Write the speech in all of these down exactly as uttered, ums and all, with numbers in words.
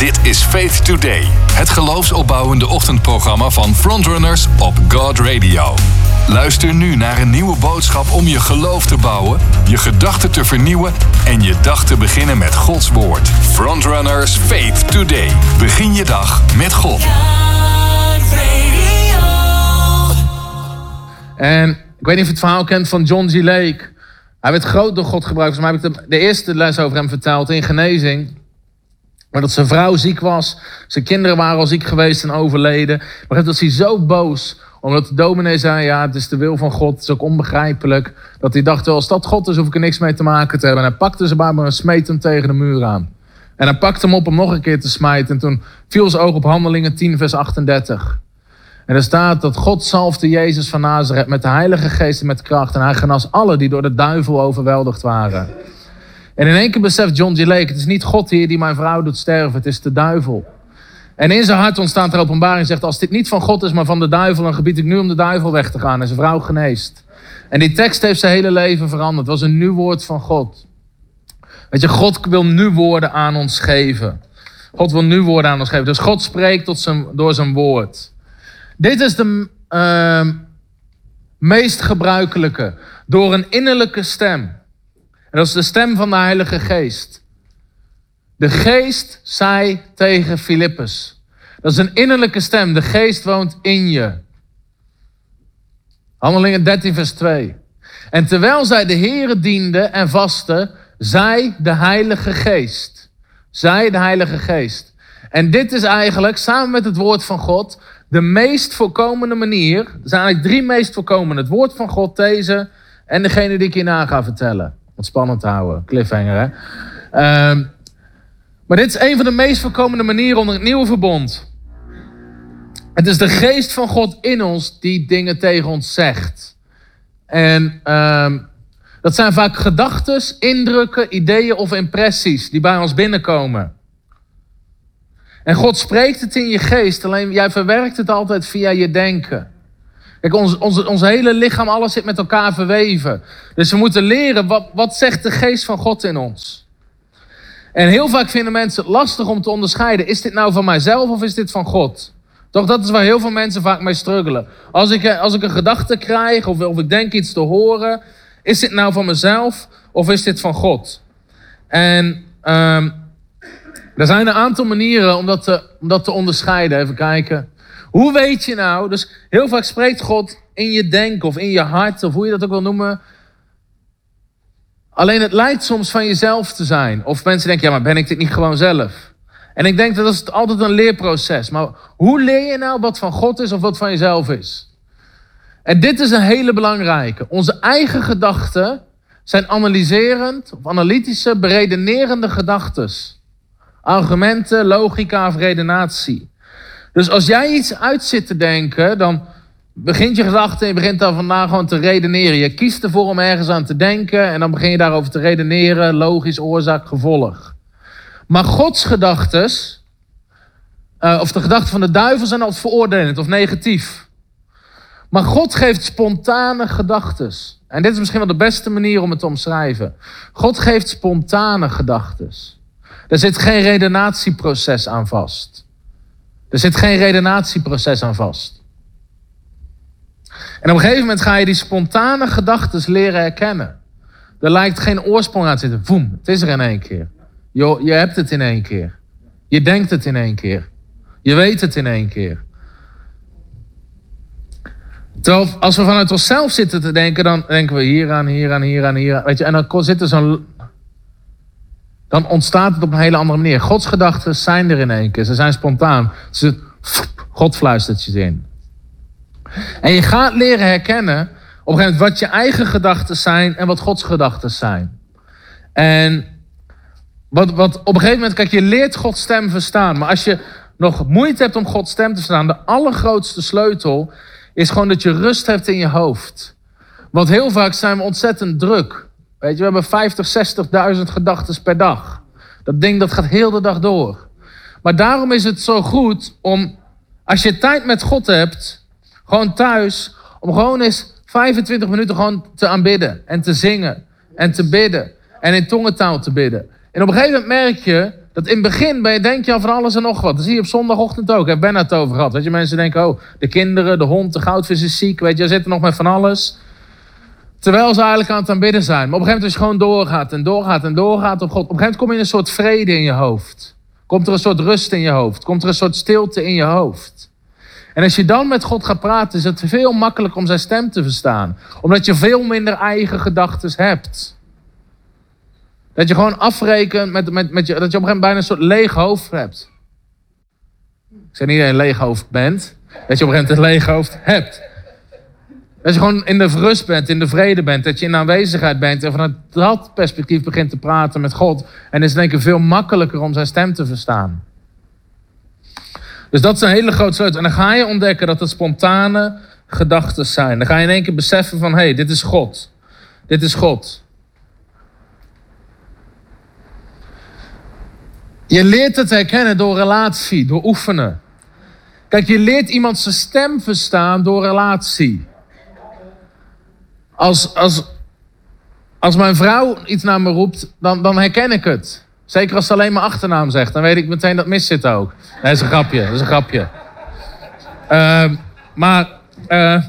Dit is Faith Today, het geloofsopbouwende ochtendprogramma van Frontrunners op God Radio. Luister nu naar een nieuwe boodschap om je geloof te bouwen, je gedachten te vernieuwen en je dag te beginnen met Gods woord. Frontrunners Faith Today. Begin je dag met God. En ik weet niet of je het verhaal kent van John G. Lake. Hij werd groot door God gebruikt. Volgens mij heb ik de, de eerste les over hem verteld in genezing. Maar dat zijn vrouw ziek was. Zijn kinderen waren al ziek geweest en overleden. Maar het was hij zo boos. Omdat de dominee zei, ja, het is de wil van God. Het is ook onbegrijpelijk. Dat hij dacht, wel, als dat God is, hoef ik er niks mee te maken te hebben. En hij pakte zijn Bijbel en smeet hem tegen de muur aan. En hij pakte hem op om nog een keer te smijten. En toen viel zijn oog op Handelingen tien, vers achtendertig. En er staat dat God zalfde Jezus van Nazareth met de Heilige Geest en met kracht. En hij genas alle die door de duivel overweldigd waren. En in één keer beseft John G. Lake, het is niet God hier die mijn vrouw doet sterven, het is de duivel. En in zijn hart ontstaat er openbaring, zegt, als dit niet van God is, maar van de duivel, dan gebied ik nu om de duivel weg te gaan. En zijn vrouw geneest. En die tekst heeft zijn hele leven veranderd. Het was een nieuw woord van God. Weet je, God wil nu woorden aan ons geven. God wil nu woorden aan ons geven. Dus God spreekt tot zijn, door zijn woord. Dit is de uh, meest gebruikelijke. Door een innerlijke stem. En dat is de stem van de Heilige Geest. De Geest zei tegen Filippus. Dat is een innerlijke stem. De Geest woont in je. Handelingen dertien vers twee. En terwijl zij de Here dienden en vasten, zei de Heilige Geest. Zei de Heilige Geest. En dit is eigenlijk, samen met het woord van God, de meest voorkomende manier. Er zijn eigenlijk drie meest voorkomende. Het woord van God, deze en degene die ik hierna ga vertellen. Wat spannend te houden. Cliffhanger, hè? Um, maar dit is een van de meest voorkomende manieren onder het nieuwe verbond. Het is de geest van God in ons die dingen tegen ons zegt. En um, dat zijn vaak gedachten, indrukken, ideeën of impressies die bij ons binnenkomen. En God spreekt het in je geest, alleen jij verwerkt het altijd via je denken. Kijk, ons, ons, ons hele lichaam, alles zit met elkaar verweven. Dus we moeten leren, wat, wat zegt de geest van God in ons? En heel vaak vinden mensen het lastig om te onderscheiden, is dit nou van mijzelf of is dit van God? Toch, dat is waar heel veel mensen vaak mee struggelen. Als ik, als ik een gedachte krijg of, of ik denk iets te horen, is dit nou van mezelf of is dit van God? En um, er zijn een aantal manieren om dat, te, om dat te onderscheiden. Even kijken. Hoe weet je nou? Dus heel vaak spreekt God in je denken of in je hart, of hoe je dat ook wil noemen. Alleen het lijkt soms van jezelf te zijn. Of mensen denken, ja, maar ben ik dit niet gewoon zelf? En ik denk dat dat is altijd een leerproces. Maar hoe leer je nou wat van God is of wat van jezelf is? En dit is een hele belangrijke. Onze eigen gedachten zijn analyserend of analytische, beredenerende gedachten. Argumenten, logica of redenatie. Dus als jij iets uit zit te denken, dan begint je gedachte en je begint daar vandaag gewoon te redeneren. Je kiest ervoor om ergens aan te denken en dan begin je daarover te redeneren. Logisch, oorzaak, gevolg. Maar Gods gedachtes, uh, of de gedachten van de duivel zijn altijd veroordelend of negatief. Maar God geeft spontane gedachtes. En dit is misschien wel de beste manier om het te omschrijven. God geeft spontane gedachtes. Er zit geen redenatieproces aan vast. Er zit geen redenatieproces aan vast. En op een gegeven moment ga je die spontane gedachten leren herkennen. Er lijkt geen oorsprong aan te zitten. Voem, het is er in één keer. Je, je hebt het in één keer. Je denkt het in één keer. Je weet het in één keer. Terwijl als we vanuit onszelf zitten te denken, dan denken we hier aan, hier aan, hier aan, hier aan. Weet je, en dan zit er zo'n... Dan ontstaat het op een hele andere manier. Gods gedachten zijn er in één keer. Ze zijn spontaan. Ze, God fluistert je in. En je gaat leren herkennen op een gegeven moment wat je eigen gedachten zijn en wat Gods gedachten zijn. En wat, wat op een gegeven moment, kijk, je leert Gods stem verstaan. Maar als je nog moeite hebt om Gods stem te verstaan, de allergrootste sleutel is gewoon dat je rust hebt in je hoofd. Want heel vaak zijn we ontzettend druk. Weet je, we hebben vijftig, zestigduizend gedachten per dag. Dat ding dat gaat heel de dag door. Maar daarom is het zo goed om, als je tijd met God hebt, gewoon thuis, om gewoon eens vijfentwintig minuten gewoon te aanbidden. En te zingen. En te bidden. En in tongentaal te bidden. En op een gegeven moment merk je Dat in het begin ben je, denk je al van alles en nog wat. Dat zie je op zondagochtend ook. Ik heb Ben het over gehad. Weet je, mensen denken, oh, de kinderen, de hond, de goudvis is ziek. Weet je, zitten nog met van alles. Terwijl ze eigenlijk aan het aanbidden zijn. Maar op een gegeven moment als je gewoon doorgaat en doorgaat en doorgaat op God. Op een gegeven moment kom je in een soort vrede in je hoofd. Komt er een soort rust in je hoofd. Komt er een soort stilte in je hoofd. En als je dan met God gaat praten, is het veel makkelijker om zijn stem te verstaan. Omdat je veel minder eigen gedachten hebt. Dat je gewoon afrekent met, met, met je, dat je op een gegeven moment bijna een soort leeg hoofd hebt. Ik zeg niet dat je een leeg hoofd bent. Dat je op een gegeven moment een leeg hoofd hebt. Dat je gewoon in de rust bent, in de vrede bent. Dat je in de aanwezigheid bent. En vanuit dat perspectief begint te praten met God. En is het denk ik veel makkelijker om zijn stem te verstaan. Dus dat is een hele grote sleutel. En dan ga je ontdekken dat het spontane gedachten zijn. Dan ga je in één keer beseffen van, hé, hey, dit is God. Dit is God. Je leert het herkennen door relatie, door oefenen. Kijk, je leert iemand zijn stem verstaan door relatie. Als, als, als mijn vrouw iets naar me roept, dan, dan herken ik het. Zeker als ze alleen mijn achternaam zegt, dan weet ik meteen dat mis zit ook. Nee, dat is een grapje, dat is een grapje. Uh, maar, uh,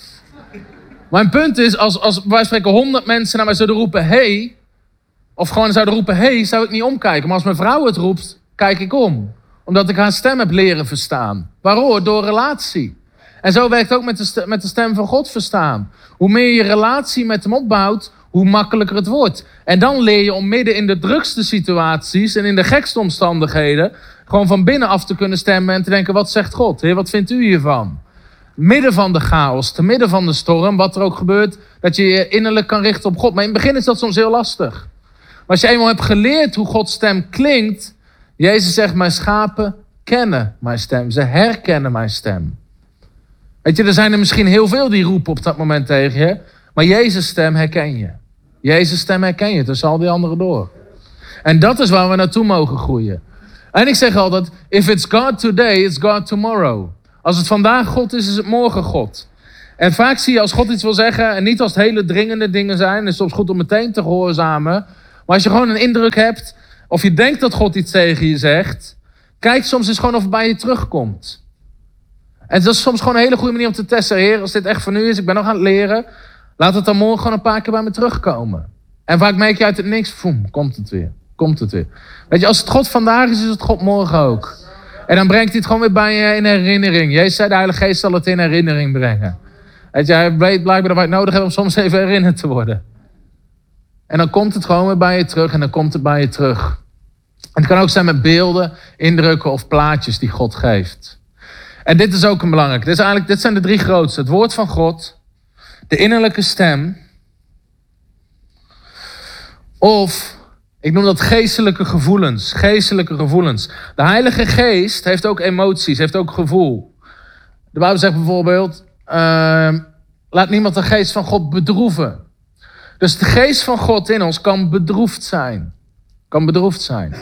mijn punt is, als, als wij spreken honderd mensen naar mij zouden roepen, hey, of gewoon zouden roepen, hey, zou ik niet omkijken. Maar als mijn vrouw het roept, kijk ik om. Omdat ik haar stem heb leren verstaan. Waarom? Door relatie. En zo werkt het ook met de, stem, met de stem van God verstaan. Hoe meer je relatie met hem opbouwt, hoe makkelijker het wordt. En dan leer je om midden in de drukste situaties en in de gekste omstandigheden gewoon van binnenaf te kunnen stemmen en te denken, wat zegt God? Heer, wat vindt u hiervan? Midden van de chaos, te midden van de storm, wat er ook gebeurt, dat je je innerlijk kan richten op God. Maar in het begin is dat soms heel lastig. Maar als je eenmaal hebt geleerd hoe Gods stem klinkt, Jezus zegt, mijn schapen kennen mijn stem. Ze herkennen mijn stem. Weet je, er zijn er misschien heel veel die roepen op dat moment tegen je. Maar Jezus' stem herken je. Jezus' stem herken je tussen al die anderen door. En dat is waar we naartoe mogen groeien. En ik zeg altijd, if it's God today, it's God tomorrow. Als het vandaag God is, is het morgen God. En vaak zie je als God iets wil zeggen, en niet als het hele dringende dingen zijn, het is soms goed om meteen te gehoorzamen. Maar als je gewoon een indruk hebt, of je denkt dat God iets tegen je zegt, kijk soms eens gewoon of het bij je terugkomt. En dat is soms gewoon een hele goede manier om te testen. Heer, als dit echt voor nu is, ik ben nog aan het leren, laat het dan morgen gewoon een paar keer bij me terugkomen. En vaak merk je uit het niks, voem, komt het weer. Komt het weer. Weet je, als het God vandaag is, is het God morgen ook. En dan brengt hij het gewoon weer bij je in herinnering. Jezus zei, de Heilige Geest zal het in herinnering brengen. Weet je, hij weet blijkbaar dat wij het nodig hebben om soms even herinnerd te worden. En dan komt het gewoon weer bij je terug en dan komt het bij je terug. En het kan ook zijn met beelden, indrukken of plaatjes die God geeft. En dit is ook een belangrijk. Dit, is eigenlijk, dit zijn de drie grootste. Het woord van God, de innerlijke stem, of, ik noem dat geestelijke gevoelens. Geestelijke gevoelens. De Heilige Geest heeft ook emoties, heeft ook gevoel. De Bijbel zegt bijvoorbeeld, uh, laat niemand de geest van God bedroeven. Dus de geest van God in ons kan bedroefd zijn. Kan bedroefd zijn.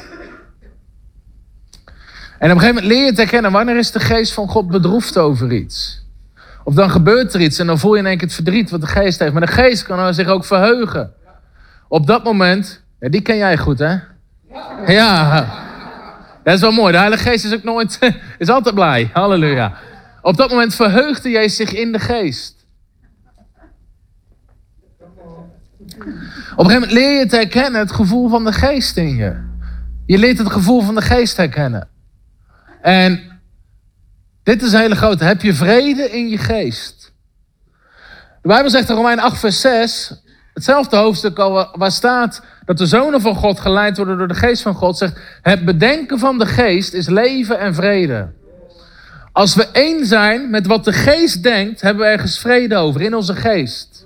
En op een gegeven moment leer je te herkennen, wanneer is de geest van God bedroefd over iets? Of dan gebeurt er iets en dan voel je in één keer het verdriet wat de geest heeft. Maar de geest kan zich ook verheugen. Op dat moment, ja, die ken jij goed hè? Ja, dat is wel mooi. De Heilige Geest is ook nooit, is altijd blij. Halleluja. Op dat moment verheugde Jezus zich in de geest. Op een gegeven moment leer je te herkennen het gevoel van de geest in je. Je leert het gevoel van de geest herkennen. En dit is een hele grote. Heb je vrede in je geest? De Bijbel zegt in Romeinen acht vers zes, hetzelfde hoofdstuk al waar staat dat de zonen van God geleid worden door de geest van God, zegt, het bedenken van de geest is leven en vrede. Als we één zijn met wat de geest denkt, hebben we ergens vrede over in onze geest.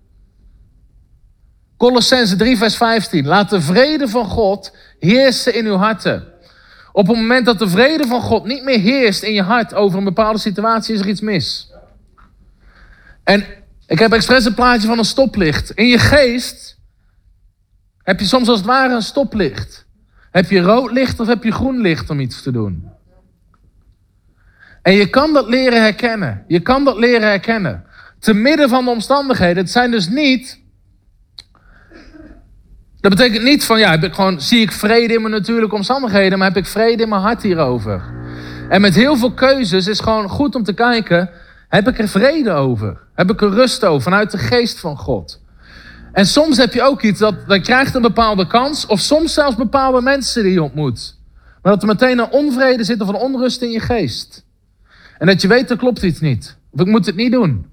Kolossenzen drie vers vijftien. Laat de vrede van God heersen in uw harten. Op het moment dat de vrede van God niet meer heerst in je hart over een bepaalde situatie, is er iets mis. En ik heb expres een plaatje van een stoplicht. In je geest heb je soms als het ware een stoplicht. Heb je rood licht of heb je groen licht om iets te doen? En je kan dat leren herkennen. Je kan dat leren herkennen. Te midden van de omstandigheden. Het zijn dus niet Dat betekent niet van, ja, heb ik gewoon, zie ik vrede in mijn natuurlijke omstandigheden, maar heb ik vrede in mijn hart hierover. En met heel veel keuzes is gewoon goed om te kijken, heb ik er vrede over? Heb ik er rust over vanuit de geest van God? En soms heb je ook iets, dat, dat krijgt een bepaalde kans, of soms zelfs bepaalde mensen die je ontmoet. Maar dat er meteen een onvrede zit of een onrust in je geest. En dat je weet, er klopt iets niet. Of ik moet het niet doen.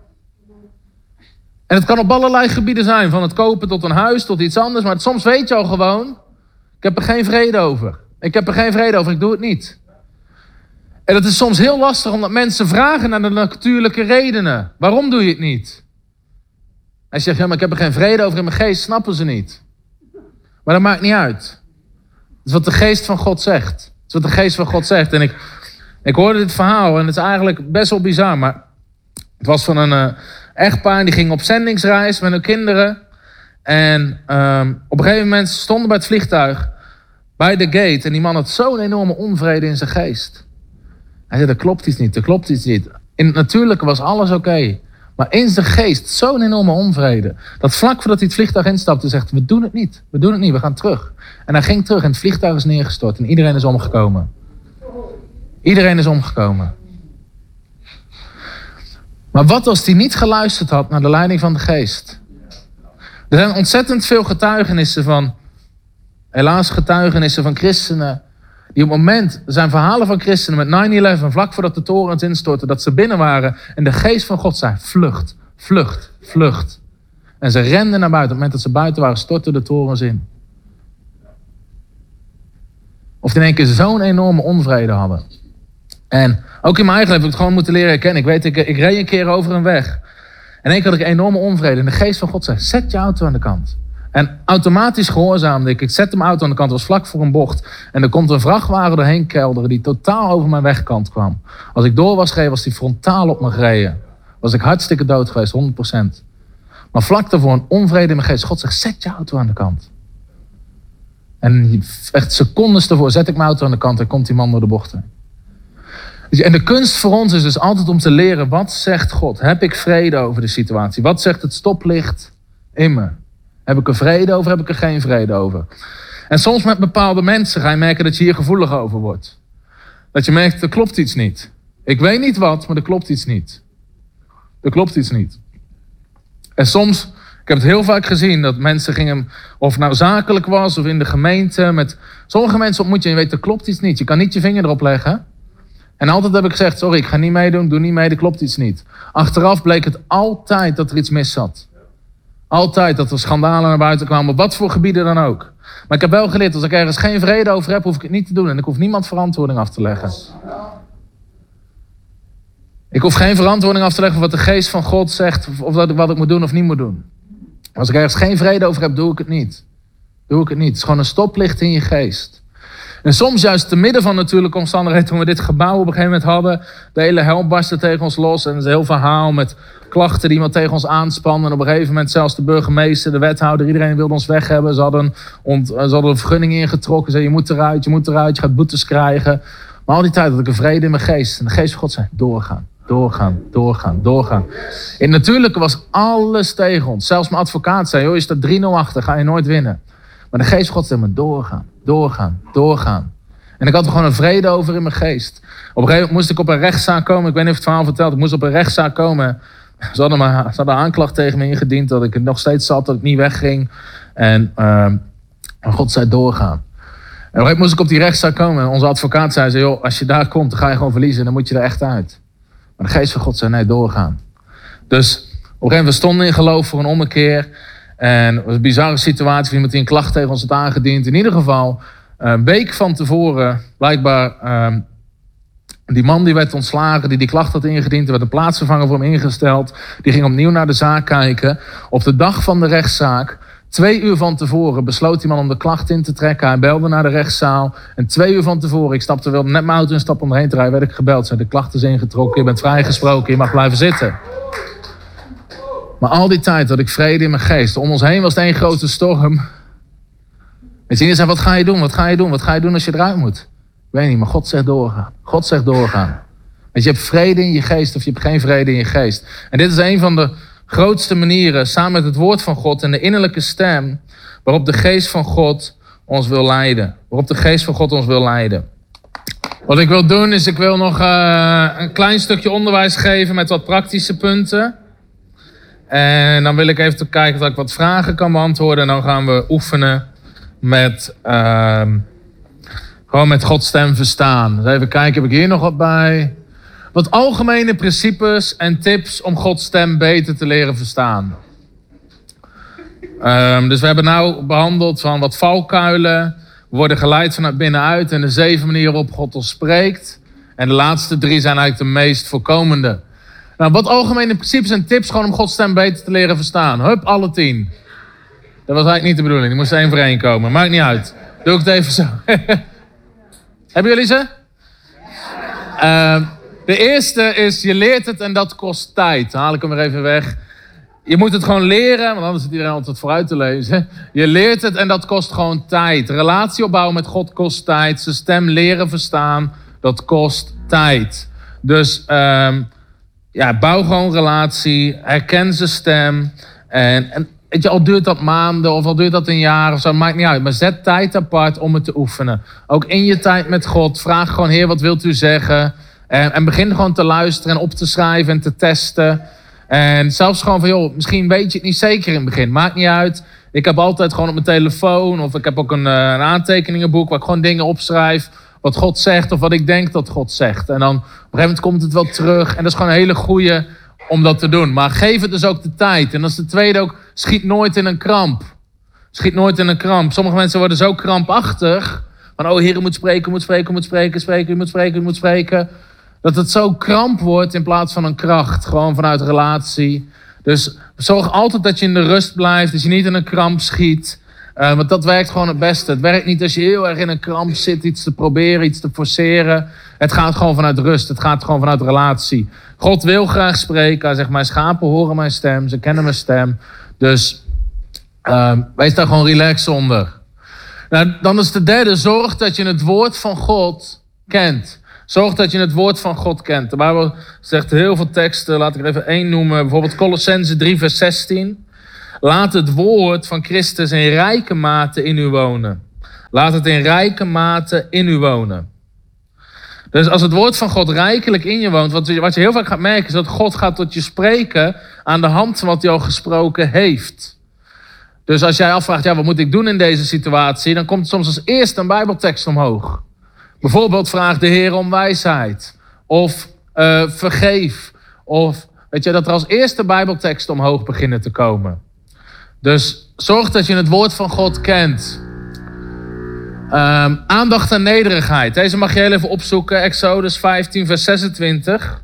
En het kan op allerlei gebieden zijn. Van het kopen tot een huis, tot iets anders. Maar soms weet je al gewoon, ik heb er geen vrede over. Ik heb er geen vrede over, ik doe het niet. En het is soms heel lastig omdat mensen vragen naar de natuurlijke redenen. Waarom doe je het niet? Als je zegt, ja, maar ik heb er geen vrede over in mijn geest, snappen ze niet. Maar dat maakt niet uit. Het is wat de geest van God zegt. Het is wat de geest van God zegt. En ik, ik hoorde dit verhaal en het is eigenlijk best wel bizar. Maar het was van een uh, echtpaar die ging op zendingsreis met hun kinderen. En um, op een gegeven moment stonden bij het vliegtuig bij de gate. En die man had zo'n enorme onvrede in zijn geest. Hij zei, er klopt iets niet, er klopt iets niet. In het natuurlijke was alles oké. Okay. Maar in zijn geest zo'n enorme onvrede. Dat vlak voordat hij het vliegtuig instapte, zegt, we doen het niet. We doen het niet, we gaan terug. En hij ging terug en het vliegtuig is neergestort. En iedereen is omgekomen. Iedereen is omgekomen. Maar wat als hij niet geluisterd had naar de leiding van de geest? Er zijn ontzettend veel getuigenissen van, helaas getuigenissen van christenen. Die op het moment, er zijn verhalen van christenen met nine eleven, vlak voordat de torens instortten, dat ze binnen waren en de geest van God zei, vlucht, vlucht, vlucht. En ze renden naar buiten. Op het moment dat ze buiten waren, stortten de torens in. Of die in één keer zo'n enorme onvrede hadden. En ook in mijn eigen leven heb ik het gewoon moeten leren herkennen. Ik weet, ik, ik reed een keer over een weg. En in één keer had ik enorme onvrede. En de geest van God zei, zet je auto aan de kant. En automatisch gehoorzaamde ik. Ik zette mijn auto aan de kant, het was vlak voor een bocht. En er komt een vrachtwagen doorheen kelderen die totaal over mijn wegkant kwam. Als ik door was gereden, was die frontaal op me gereden. Was ik hartstikke dood geweest, honderd procent. Maar vlak daarvoor een onvrede in mijn geest. God zegt, zet je auto aan de kant. En echt secondes daarvoor zet ik mijn auto aan de kant en komt die man door de bochten. En de kunst voor ons is dus altijd om te leren, wat zegt God? Heb ik vrede over de situatie? Wat zegt het stoplicht in me? Heb ik er vrede over, heb ik er geen vrede over? En soms met bepaalde mensen ga je merken dat je hier gevoelig over wordt. Dat je merkt, er klopt iets niet. Ik weet niet wat, maar er klopt iets niet. Er klopt iets niet. En soms, ik heb het heel vaak gezien, dat mensen gingen, of het nou zakelijk was of in de gemeente. Met sommige mensen ontmoet je en je weet, er klopt iets niet. Je kan niet je vinger erop leggen. En altijd heb ik gezegd, sorry, ik ga niet meedoen, doe niet mee, er klopt iets niet. Achteraf bleek het altijd dat er iets mis zat. Altijd dat er schandalen naar buiten kwamen, op wat voor gebieden dan ook. Maar ik heb wel geleerd, als ik ergens geen vrede over heb, hoef ik het niet te doen. En ik hoef niemand verantwoording af te leggen. Ik hoef geen verantwoording af te leggen voor wat de geest van God zegt, of wat ik moet doen of niet moet doen. Als ik ergens geen vrede over heb, doe ik het niet. Doe ik het niet. Het is gewoon een stoplicht in je geest. En soms juist te midden van natuurlijke omstandigheden, toen we dit gebouw op een gegeven moment hadden, de hele hel barstte tegen ons los. En het is een heel verhaal met klachten die iemand tegen ons aanspannen. En op een gegeven moment zelfs de burgemeester, de wethouder, iedereen wilde ons weg hebben. Ze hadden, ont, ze hadden een vergunning ingetrokken. Ze zeiden, je moet eruit, je moet eruit, je gaat boetes krijgen. Maar al die tijd had ik een vrede in mijn geest. En de geest van God zei, doorgaan, doorgaan, doorgaan, doorgaan. In het natuurlijke was alles tegen ons. Zelfs mijn advocaat zei, joh, je staat drie nul achter, ga je nooit winnen. Maar de geest van God zei me, doorgaan, doorgaan, doorgaan. En ik had er gewoon een vrede over in mijn geest. Op een gegeven moment moest ik op een rechtszaak komen. Ik weet niet of het verhaal verteld. Ik moest op een rechtszaak komen. Ze hadden, me, ze hadden een aanklacht tegen me ingediend. Dat ik het nog steeds zat, dat ik niet wegging. En uh, God zei doorgaan. En op een gegeven moment moest ik op die rechtszaak komen. En onze advocaat zei, joh, als je daar komt, dan ga je gewoon verliezen. Dan moet je er echt uit. Maar de geest van God zei, nee, doorgaan. Dus op een gegeven moment, we stonden in geloof voor een ommekeer. En het was een bizarre situatie van iemand die een klacht tegen ons had aangediend. In ieder geval, een week van tevoren, blijkbaar, uh, die man die werd ontslagen, die die klacht had ingediend, er werd een plaatsvervanger voor hem ingesteld. Die ging opnieuw naar de zaak kijken. Op de dag van de rechtszaak, twee uur van tevoren, besloot die man om de klacht in te trekken. Hij belde naar de rechtszaal. En twee uur van tevoren, ik stapte, wilde net mijn auto in stappen om erheen te rijden, werd ik gebeld. Zei, de klacht is ingetrokken, je bent vrijgesproken, je mag blijven zitten. Maar al die tijd had ik vrede in mijn geest. Om ons heen was het één grote storm. En Tina zei, wat ga je doen? Wat ga je doen? Wat ga je doen als je eruit moet? Ik weet niet, maar God zegt doorgaan. God zegt doorgaan. Want je hebt vrede in je geest of je hebt geen vrede in je geest. En dit is een van de grootste manieren samen met het woord van God en de innerlijke stem waarop de geest van God ons wil leiden. Waarop de geest van God ons wil leiden. Wat ik wil doen is, ik wil nog uh, een klein stukje onderwijs geven met wat praktische punten. En dan wil ik even kijken of ik wat vragen kan beantwoorden. En dan gaan we oefenen met, uh, gewoon met Gods stem verstaan. Dus even kijken, heb ik hier nog wat bij? Wat algemene principes en tips om Gods stem beter te leren verstaan. Um, dus we hebben nou behandeld van wat valkuilen. We worden geleid vanuit binnenuit en de zeven manieren waarop God ons spreekt. En de laatste drie zijn eigenlijk de meest voorkomende. Nou, wat algemene principes en tips gewoon om Gods stem beter te leren verstaan. Hup, alle tien. Dat was eigenlijk niet de bedoeling. Die moest één voor één komen. Maakt niet uit. Doe ik het even zo. Hebben jullie ze? Uh, de eerste is, je leert het en dat kost tijd. Dan haal ik hem weer even weg. Je moet het gewoon leren, want anders zit iedereen altijd vooruit te lezen. Je leert het en dat kost gewoon tijd. Relatie opbouwen met God kost tijd. Zijn stem leren verstaan, dat kost tijd. Dus um, ja, bouw gewoon relatie. Herken zijn stem. En, en weet je, al duurt dat maanden of al duurt dat een jaar of zo, maakt niet uit. Maar zet tijd apart om het te oefenen. Ook in je tijd met God. Vraag gewoon, Heer, wat wilt u zeggen? En, en begin gewoon te luisteren en op te schrijven en te testen. En zelfs gewoon van, joh, misschien weet je het niet zeker in het begin. Maakt niet uit. Ik heb altijd gewoon op mijn telefoon, of ik heb ook een, een aantekeningenboek waar ik gewoon dingen opschrijf. Wat God zegt of wat ik denk dat God zegt. En dan op een gegeven moment komt het wel terug. En dat is gewoon een hele goeie om dat te doen. Maar geef het dus ook de tijd. En dat is de tweede ook, schiet nooit in een kramp. Schiet nooit in een kramp. Sommige mensen worden zo krampachtig. Van, oh, Heer, u moet spreken, u moet spreken, u moet spreken, spreken, u moet spreken, u moet spreken. Dat het zo kramp wordt in plaats van een kracht. Gewoon vanuit relatie. Dus zorg altijd dat je in de rust blijft. Dat je niet in een kramp schiet. Uh, want dat werkt gewoon het beste. Het werkt niet als je heel erg in een kramp zit. Iets te proberen, iets te forceren. Het gaat gewoon vanuit rust. Het gaat gewoon vanuit relatie. God wil graag spreken. Hij zegt, mijn schapen horen mijn stem. Ze kennen mijn stem. Dus uh, wees daar gewoon relaxed onder. Nou, dan is de derde. Zorg dat je het woord van God kent. Zorg dat je het woord van God kent. De Bijbel zegt heel veel teksten. Laat ik er even één noemen. Bijvoorbeeld Colossenzen drie vers zestien. Laat het woord van Christus in rijke mate in u wonen. Laat het in rijke mate in u wonen. Dus als het woord van God rijkelijk in je woont. Wat je, wat je heel vaak gaat merken is dat God gaat tot je spreken aan de hand van wat hij al gesproken heeft. Dus als jij afvraagt, ja, wat moet ik doen in deze situatie? Dan komt soms als eerste een Bijbeltekst omhoog. Bijvoorbeeld vraag de Heer om wijsheid. Of uh, vergeef. Of weet je, dat er als eerste Bijbeltekst omhoog beginnen te komen. Dus zorg dat je het woord van God kent. Um, aandacht en nederigheid. Deze mag je heel even opzoeken. Exodus vijftien vers zesentwintig.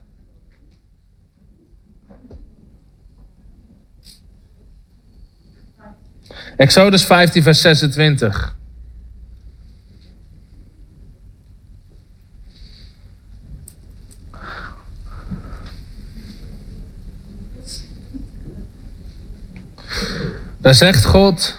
Exodus vijftien vers zesentwintig. Daar zegt God.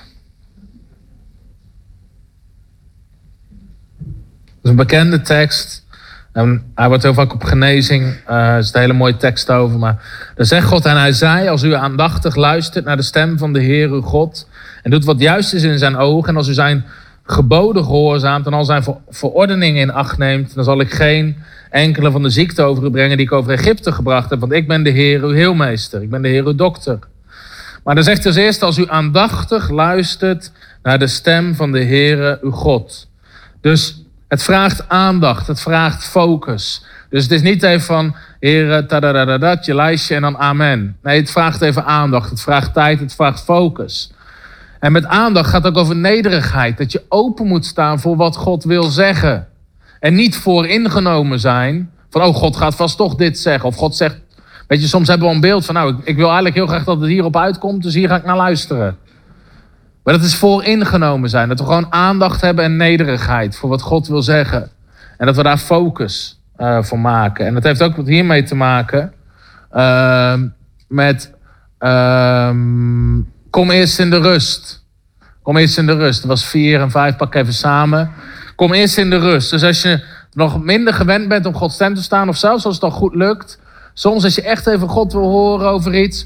Dat is een bekende tekst. En hij wordt heel vaak op genezing. Uh, er is een hele mooie tekst over. Maar daar zegt God, en hij zei, als u aandachtig luistert naar de stem van de Heer uw God. En doet wat juist is in zijn ogen. En als u zijn geboden gehoorzaamt en al zijn ver- verordeningen in acht neemt. Dan zal ik geen enkele van de ziekten over u brengen die ik over Egypte gebracht heb. Want ik ben de Heer uw heelmeester. Ik ben de Heer uw dokter. Maar dan zegt hij als eerste, als u aandachtig luistert naar de stem van de Heere uw God. Dus het vraagt aandacht, het vraagt focus. Dus het is niet even van, Heere, tadadadadat, je lijstje en dan amen. Nee, het vraagt even aandacht, het vraagt tijd, het vraagt focus. En met aandacht gaat het ook over nederigheid. Dat je open moet staan voor wat God wil zeggen. En niet vooringenomen zijn van, oh, God gaat vast toch dit zeggen. Of God zegt, weet je, soms hebben we een beeld van, nou, ik, ik wil eigenlijk heel graag dat het hierop uitkomt, dus hier ga ik naar luisteren. Maar dat is vooringenomen zijn. Dat we gewoon aandacht hebben en nederigheid voor wat God wil zeggen. En dat we daar focus uh, voor maken. En dat heeft ook wat hiermee te maken uh, met, uh, kom eerst in de rust. Kom eerst in de rust. Dat was vier en vijf, pak even samen. Kom eerst in de rust. Dus als je nog minder gewend bent om Gods stem te staan, of zelfs als het al goed lukt, soms als je echt even God wil horen over iets,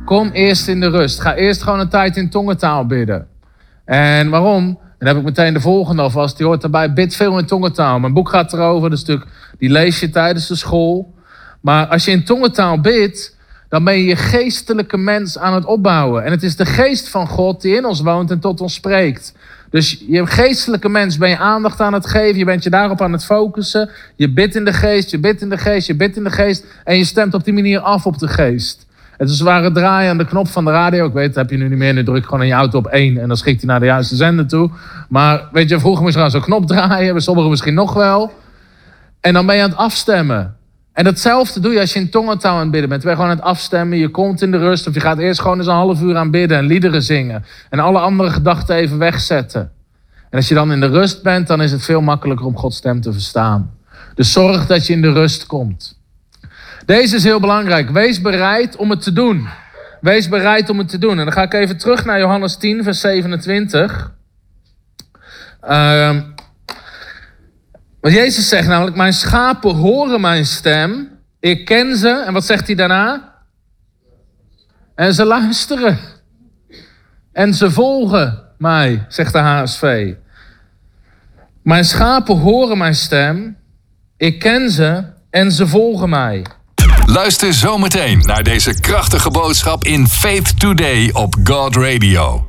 Kom eerst in de rust. Ga eerst gewoon een tijd in tongentaal bidden. En waarom? Dan heb ik meteen de volgende alvast. Die hoort erbij. Bid veel in tongentaal. Mijn boek gaat erover. Dat stuk, die lees je tijdens de school. Maar als je in tongentaal bidt, dan ben je je geestelijke mens aan het opbouwen. En het is de geest van God die in ons woont en tot ons spreekt. Dus je geestelijke mens ben je aandacht aan het geven. Je bent je daarop aan het focussen. Je bidt in de geest, je bidt in de geest, je bidt in de geest. En je stemt op die manier af op de geest. Het is waar het draaien aan de knop van de radio. Ik weet, dat heb je nu niet meer. Nu druk je gewoon in je auto op één. En dan schikt hij naar de juiste zender toe. Maar weet je, vroeger moest je gewoon zo'n knop draaien. Bij sommigen misschien nog wel. En dan ben je aan het afstemmen. En datzelfde doe je als je in tongentaal aan het bidden bent. Ben je gewoon aan het afstemmen. Je komt in de rust. Of je gaat eerst gewoon eens een half uur aan bidden. En liederen zingen. En alle andere gedachten even wegzetten. En als je dan in de rust bent, dan is het veel makkelijker om Gods stem te verstaan. Dus zorg dat je in de rust komt. Deze is heel belangrijk. Wees bereid om het te doen. Wees bereid om het te doen. En dan ga ik even terug naar Johannes tien, vers zevenentwintig. Uh, wat Jezus zegt namelijk, mijn schapen horen mijn stem. Ik ken ze. En wat zegt hij daarna? En ze luisteren. En ze volgen mij, zegt de H S V. Mijn schapen horen mijn stem. Ik ken ze en ze volgen mij. Luister zometeen naar deze krachtige boodschap in Faith Today op God Radio.